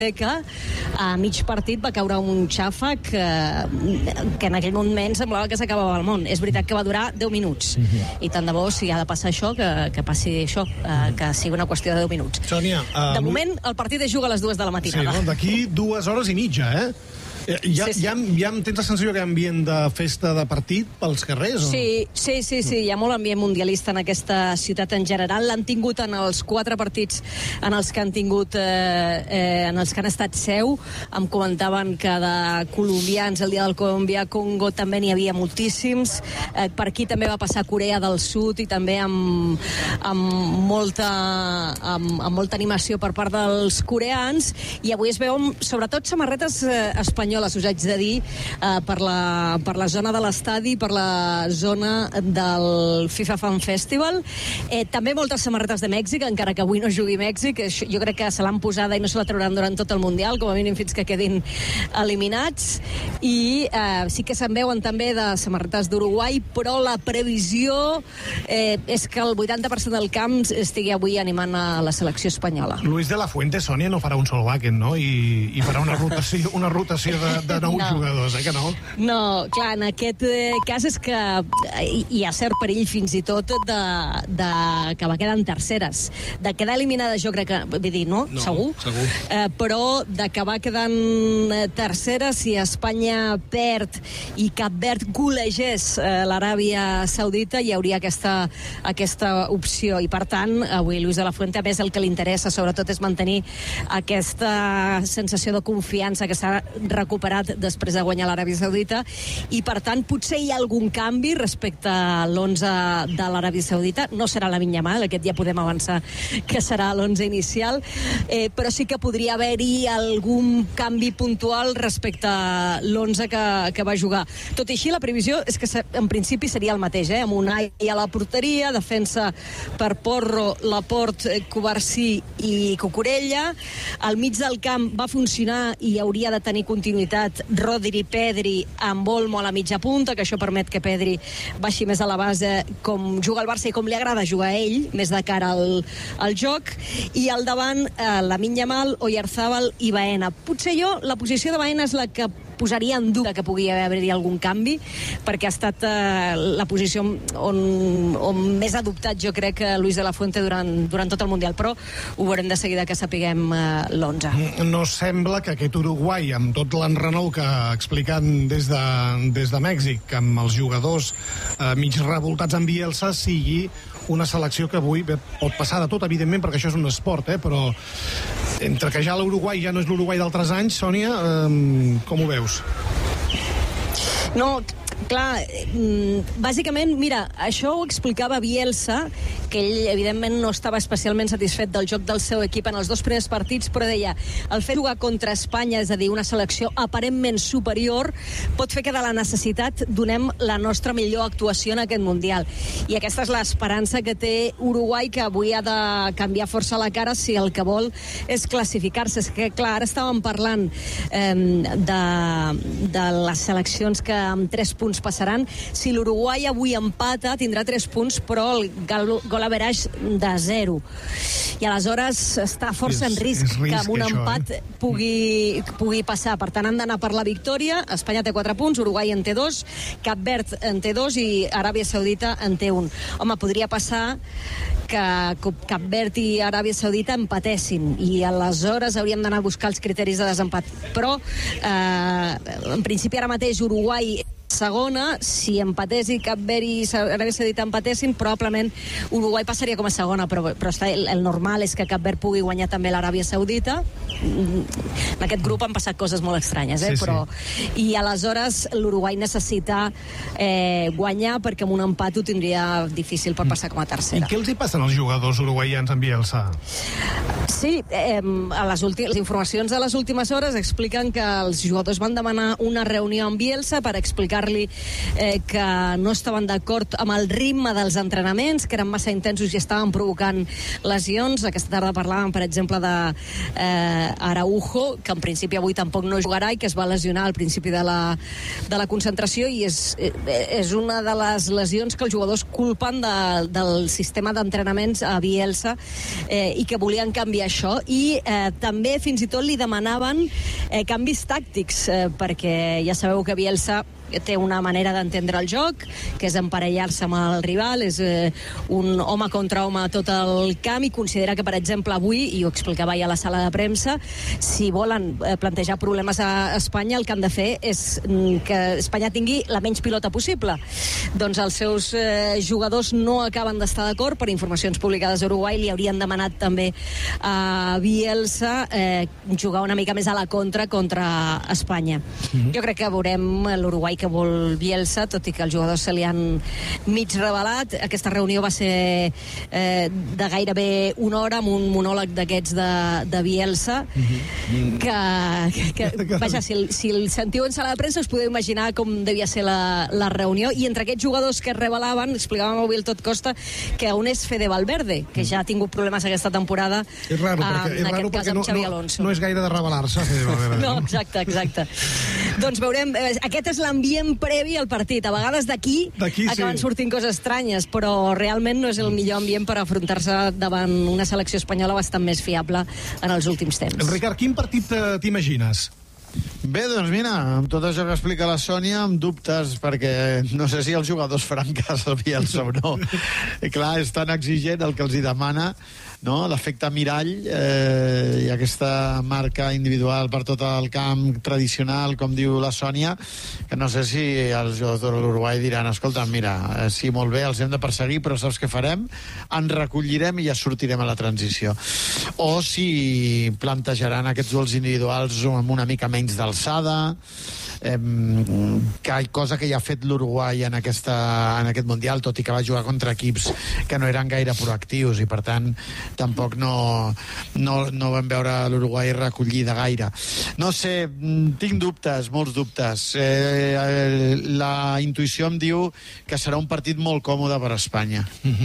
a mig partit va caure un xàfec que en aquell moment semblava que s'acabava el món. És veritat que va durar 10 minuts i tant de bo, si ha de passar això, que passi això, que sigui una qüestió de 10 minuts. Sònia, de moment el partit es juga a les 2 de la matinada. Sí, d'aquí 2 hores i mitja, Ja tens la sensació que hi ha ambient de festa de partit pels carrers? O? Sí, hi ha molt ambient mundialista en aquesta ciutat en general. L'han tingut en els 4 partits en els que han tingut en els que han estat seu. Em comentaven que de colombians, el dia del Colòmbia-Congo també n'hi havia moltíssims. Per aquí també va passar Corea del Sud i també amb molta animació per part dels coreans, i avui es veuen sobretot samarretes espanyoles, us haig de dir, per la zona de l'estadi, per la zona del FIFA Fan Festival. També moltes samarretes de Mèxic, encara que avui no jugui Mèxic. Jo crec que se l'han posada i no se la trauran durant tot el Mundial, com a mínim fins que quedin eliminats. I sí que se'n veuen també de samarretes d'Uruguai, però la previsió és que el 80% del camp estigui avui animant a la selecció espanyola. Luis de la Fuente, Sònia, no farà un solo Wacken, no? I farà una rotació de 9 jugadors, que no? No, clar, en aquest cas és que hi ha cert perill fins i tot que va quedar en terceres. De quedar eliminada, jo crec que, vull dir, no? Segur. Però de que va quedant terceres, si Espanya perd i Cap Verd golegés l'Aràbia Saudita, hi hauria aquesta opció. I, per tant, avui Luis de la Fuente, a més, el que li interessa, sobretot, és mantenir aquesta sensació de confiança que s'ha recuperat després de guanyar l'Aràbia Saudita, i per tant potser hi ha algun canvi respecte a l'11 de l'Aràbia Saudita. No serà Lamine Yamal, aquest ja podem avançar que serà l'11 inicial, però sí que podria haver-hi algun canvi puntual respecte a l'11 que va jugar. Tot i així, la previsió és que en principi seria el mateix, amb Unai a la porteria, defensa per Porro, Laporte, Covarsí i Cucurella. Al mig del camp va funcionar i hauria de tenir continuïtat Rodri, Pedri, amb Olmo a la mitja punta, que això permet que Pedri baixi més a la base, com juga el Barça i com li agrada jugar a ell, més de cara al joc. I al davant, Lamine Yamal, Oyarzabal i Baena. Potser jo, la posició de Baena és la que posaria en dubte que pugui haver-hi algun canvi, perquè ha estat la posició on més ha dubtat, jo crec, Luis de la Fuente durant tot el Mundial, però ho veurem de seguida que sapiguem l'11. No sembla que aquest Uruguai, amb tot l'enrenou que expliquen des de Mèxic, amb els jugadors mig revoltats amb Bielsa, sigui una selecció que avui pot passar de tot, evidentment, perquè això és un esport, però entre que ja l'Uruguai ja no és l'Uruguai d'altres anys, Sònia, com ho veus? No, clar, bàsicament, mira, això ho explicava Bielsa, que ell, evidentment, no estava especialment satisfet del joc del seu equip en els 2 primers partits, però deia, el fet de jugar contra Espanya, és a dir, una selecció aparentment superior, pot fer que de la necessitat donem la nostra millor actuació en aquest Mundial. I aquesta és l'esperança que té Uruguai, que avui ha de canviar força la cara si el que vol és classificar-se. És que, clar, ara estàvem parlant de les seleccions que amb 3 punts passaran. Si l'Uruguai avui empata, tindrà 3 punts, però el gol average de 0. I aleshores està força en risc que amb un empat pugui passar. Per tant, han d'anar per la victòria. Espanya té 4 punts, Uruguai en té 2, Cap Verd en té 2 i Aràbia Saudita en té 1. Home, podria passar que Cap Verd i Aràbia Saudita empatessin i aleshores hauríem d'anar a buscar els criteris de desempat. Però, en principi, ara mateix Uruguai segona, si empatés i Cap Verd i Aràbia Saudita empatessin, probablement Uruguai passaria com a segona, però el normal és que Cap Verd pugui guanyar també l'Aràbia Saudita. En aquest grup han passat coses molt estranyes, però... I aleshores l'Uruguai necessita guanyar, perquè amb un empat ho tindria difícil per passar com a tercera. I què els hi passen als jugadors uruguaians amb Bielsa? Sí, les informacions de les últimes hores expliquen que els jugadors van demanar una reunió amb Bielsa per explicar-li que no estaven d'acord amb el ritme dels entrenaments, que eren massa intensos i estaven provocant lesions. Aquesta tarda parlàvem, per exemple, d'Araujo, que en principi avui tampoc no jugarà i que es va lesionar al principi de la concentració, i és una de les lesions que els jugadors culpen del sistema d'entrenaments a Bielsa, i que volien canviar això, i també fins i tot li demanaven canvis tàctics, perquè ja sabeu que Bielsa té una manera d'entendre el joc, que és emparellar-se amb el rival, és un home contra home tot el camp, i considera que, per exemple, avui, i ho explicava ja a la sala de premsa, si volen plantejar problemes a Espanya, el que han de fer és que Espanya tingui la menys pilota possible. Doncs els seus jugadors no acaben d'estar d'acord. Per informacions publicades a Uruguai li haurien demanat també a Bielsa jugar una mica més a la contra Espanya. Jo crec que veurem l'Uruguai que vol Bielsa, tot i que els jugadors se li han mig revelat. Aquesta reunió va ser de gairebé una hora, amb un monòleg d'aquests de Bielsa, que vaja, si el sentiu en sala de premsa us podeu imaginar com devia ser la reunió. I entre aquests jugadors que es revelaven, explicàvem avui el Tot Costa, que un és Fede Valverde, que ja ha tingut problemes aquesta temporada. És raro, perquè no és gaire de revelar-se, Fede Valverde. No, exacte. Doncs veurem, aquest és l'ambient previ al partit. A vegades d'aquí acaben sortint coses estranyes, però realment no és el millor ambient per afrontar-se davant una selecció espanyola bastant més fiable en els últims temps. Ricard, quin partit t'imagines? Bé, doncs mira, amb tot això que explica la Sònia, amb dubtes, perquè no sé si els jugadors faran cas al Bielsa o no. I clar, és tan exigent el que els hi demana, no? L'efecte mirall i aquesta marca individual per tot el camp tradicional, com diu la Sònia, que no sé si els jugadors de l'Uruguai diran, escolta, mira, sí, molt bé, els hem de perseguir, però saps què farem? Ens recollirem i ja sortirem a la transició. O si plantejaran aquests gols individuals amb una mica menys d'alçada, cosa que ja ha fet l'Uruguai en aquest Mundial, tot i que va jugar contra equips que no eren gaire proactius i per tant tampoc no vam veure l'Uruguai recollida gaire. No sé, tinc dubtes, molts dubtes. La intuïció em diu que serà un partit molt còmode per a Espanya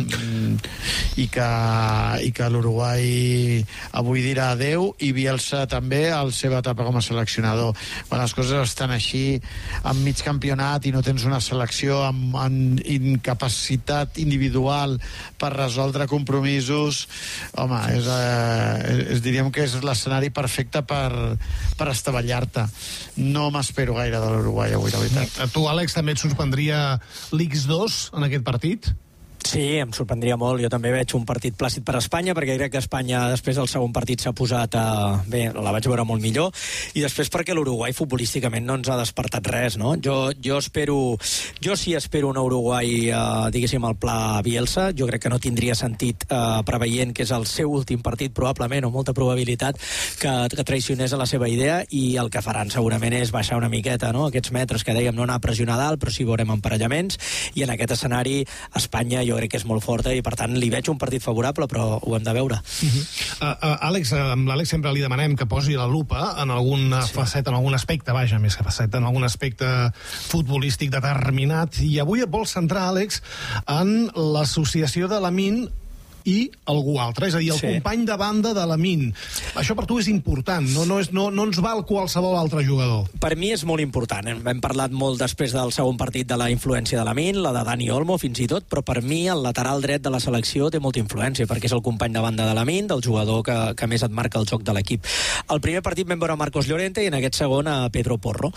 i que l'Uruguai avui dirà adeu, i Bielsa també a la seva etapa com a seleccionador. Quan les coses estan així, amb mig campionat, i no tens una selecció amb incapacitat individual per resoldre compromisos, home, diríem que és l'escenari perfecte per estavellar-te. No m'espero gaire de l'Uruguai avui, la veritat. A tu, Àlex, també et sorprendria l'X2 en aquest partit? Sí, em sorprendria molt. Jo també veig un partit plàcid per a Espanya, perquè crec que Espanya després del segon partit s'ha posat bé, la vaig veure molt millor, i després perquè l'Uruguai futbolísticament no ens ha despertat res, no? Jo sí espero un Uruguai, diguéssim, al pla Bielsa. Jo crec que no tindria sentit, preveient que és el seu últim partit, probablement, o molta probabilitat, que traicionés a la seva idea, i el que faran segurament és baixar una miqueta, no? Aquests metres que dèiem, no anar a pressionar dalt, però sí veurem emparellaments, i en aquest escenari Espanya jo crec que és molt forta, i per tant li veig un partit favorable, però ho hem de veure. Àlex, amb l'Àlex sempre li demanem que posi la lupa en alguna faceta, en algun aspecte, vaja, més que faceta, en algun aspecte futbolístic determinat, i avui et vols centrar, Àlex, en l'associació de Lamine i algú altre, és a dir, el company de banda de Lamine. Això per tu és important, no ens val qualsevol altre jugador. Per mi és molt important. Hem parlat molt després del segon partit de la influència de Lamine, la de Dani Olmo fins i tot, però per mi el lateral dret de la selecció té molta influència, perquè és el company de banda de Lamine, del jugador que més et marca el joc de l'equip. El primer partit vam veure Marcos Llorente i en aquest segon a Pedro Porro.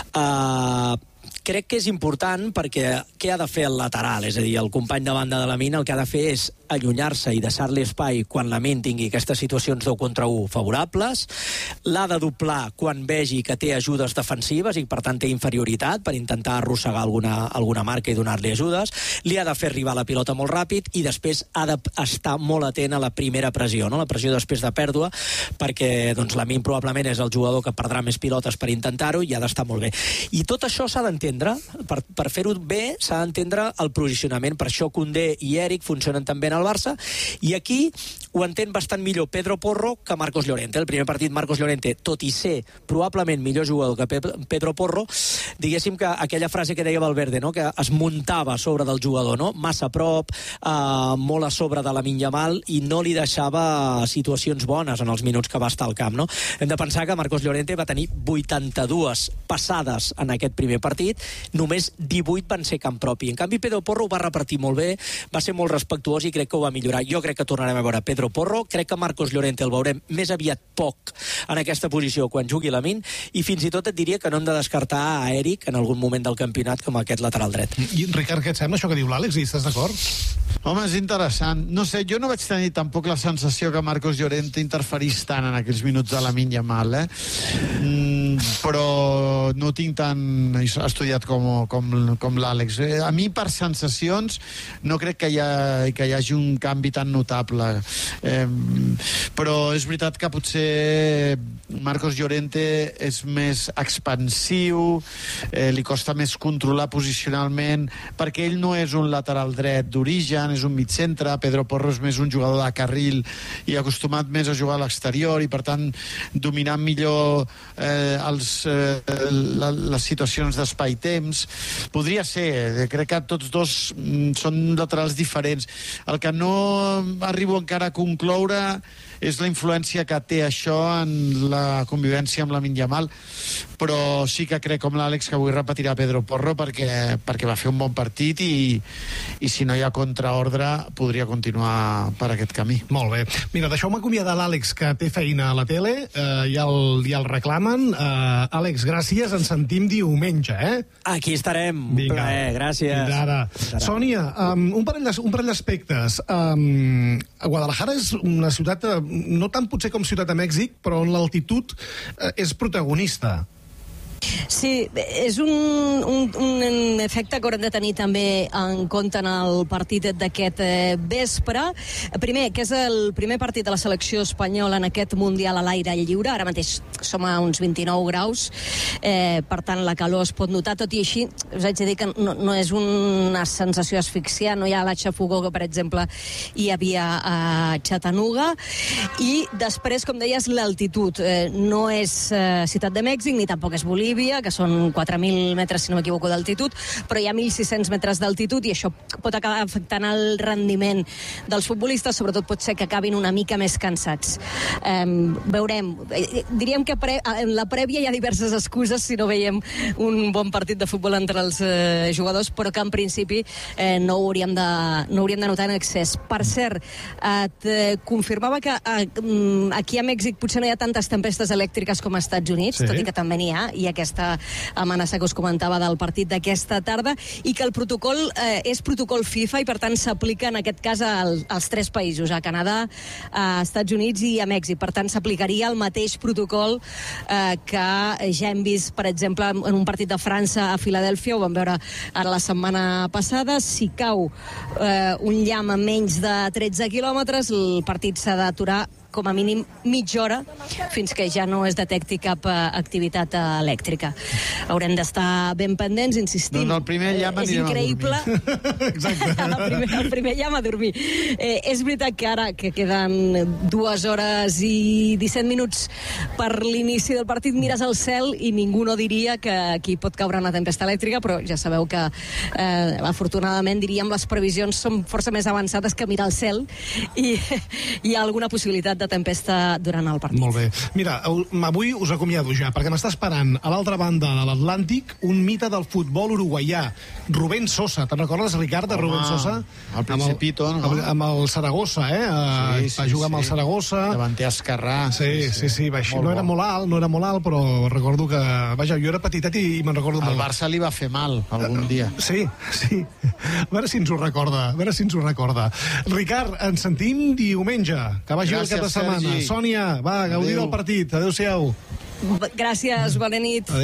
Crec que és important perquè què ha de fer el lateral? És a dir, el company de banda de Lamine el que ha de fer és allunyar-se i deixar-li espai quan Lamine tingui aquestes situacions 10 contra 1 favorables, l'ha de doblar quan vegi que té ajudes defensives i per tant té inferioritat per intentar arrossegar alguna marca i donar-li ajudes, li ha de fer arribar la pilota molt ràpid i després ha d'estar molt atent a la primera pressió, no? La pressió després de pèrdua, perquè doncs, Lamine probablement és el jugador que perdrà més pilotes per intentar-ho i ha d'estar molt bé. I tot això s'ha d'entendre. Per fer-ho bé s'ha d'entendre el posicionament. Per això Koundé i Eric funcionen tan bé en el Barça, i aquí ho entén bastant millor Pedro Porro que Marcos Llorente. El primer partit Marcos Llorente, tot i ser probablement millor jugador que Pedro Porro, diguéssim que aquella frase que deia Valverde, no? Que es muntava a sobre del jugador, no? Massa a prop, molt a sobre de Lamine Yamal, i no li deixava situacions bones en els minuts que va estar al camp, no? Hem de pensar que Marcos Llorente va tenir 82 passades en aquest primer partit, només 18 van ser camp propi. En canvi, Pedro Porro ho va repartir molt bé, va ser molt respectuós i crec que ho va millorar. Jo crec que tornarem a veure Pedro Pedro Porro. Crec que Marcos Llorente el veurem més aviat poc en aquesta posició quan jugui Lamine, i fins i tot et diria que no hem de descartar a Eric en algun moment del campionat com aquest lateral dret. I Ricard, què et sembla això que diu l'Àlex? I estàs d'acord? Home, és interessant. No sé, jo no vaig tenir tampoc la sensació que Marcos Llorente interferís tant en aquells minuts de Lamine Yamal, però no tinc tan estudiat com l'Àlex. A mi, per sensacions, no crec que hi hagi un canvi tan notable. Però és veritat que potser Marcos Llorente és més expansiu, li costa més controlar posicionalment, perquè ell no és un lateral dret d'origen, és un mitcentre. Pedro Porro és més un jugador de carril i acostumat més a jugar a l'exterior, i per tant dominant millor les situacions d'espai-temps. Podria ser, crec que tots dos són laterals diferents. El que no arribo encara a concloure és la influència que té això en la convivència amb Lamine Yamal, però sí que crec, com l'Àlex, que avui repetirà Pedro Porro perquè va fer un bon partit i si no hi ha contraordre podria continuar per aquest camí. Molt bé. Mira, deixeu-me acomiadar l'Àlex, que té feina a la tele, ja el reclamen. Àlex, gràcies, ens sentim diumenge, Aquí estarem. Vinga. Gràcies. Fins ara. Sònia, un parell d'aspectes. Guadalajara és una ciutat, no tant potser com Ciutat de Mèxic, però on l'altitud és protagonista. Sí, és un efecte que haurem de tenir també en compte en el partit d'aquest vespre. Primer, que és el primer partit de la selecció espanyola en aquest Mundial a l'aire lliure. Ara mateix som a uns 29 graus, per tant la calor es pot notar. Tot i així, us haig de dir que no és una sensació asfixiant, no hi ha la xafogó que, per exemple, hi havia a Chattanooga. I després, com deies, l'altitud. No és Ciutat de Mèxic, ni tampoc és Bolívia, que són 4.000 metres, si no m'equivoco, d'altitud, però hi ha 1.600 metres d'altitud i això pot acabar afectant el rendiment dels futbolistes, sobretot pot ser que acabin una mica més cansats. Veurem. Diríem que en la prèvia hi ha diverses excuses si no veiem un bon partit de futbol entre els jugadors, però que en principi no ho hauríem de notar en excés. Per cert, et confirmava que aquí a Mèxic potser no hi ha tantes tempestes elèctriques com als Estats Units, tot i que també n'hi ha, i aquesta amenaça que us comentava del partit d'aquesta tarda, i que el protocol és protocol FIFA i per tant s'aplica en aquest cas als 3 països, a Canadà, a Estats Units i a Mèxic. Per tant s'aplicaria el mateix protocol que ja hem vist, per exemple, en un partit de França a Filadèlfia, ho vam veure ara la setmana passada. Si cau un llamp a menys de 13 quilòmetres, el partit s'ha d'aturar com a mínim mitja hora fins que ja no es detecti cap activitat elèctrica. Haurem d'estar ben pendents, insistim. No, el primer llamp anirem a dormir. Exacte. El primer llamp a dormir. És veritat que ara que queden 2 hores i 17 minuts per l'inici del partit, mires al cel i ningú no diria que aquí pot caure una tempesta elèctrica, però ja sabeu que afortunadament, diríem, les previsions són força més avançades que mirar al cel i hi ha alguna possibilitat de tempesta durant el partit. Molt bé. Mira, avui us acomiado ja, perquè m'està esperant a l'altra banda de l'Atlàntic un mite del futbol uruguaià, Rubén Sosa. Te'n recordes, Ricard, de Rubén Sosa? El Principito, no? Amb el Saragossa, va jugar amb el Saragossa. Davanter esquerrà. Sí. No era molt alt, però recordo que... Vaja, jo era petitet i me'n recordo molt. El Barça li va fer mal algun dia. Sí. A veure si ens ho recorda. Ricard, ens sentim diumenge. Que vagi el cap de setmana. Sònia, va, gaudir del partit. Adéu-siau. Gràcies, bona nit.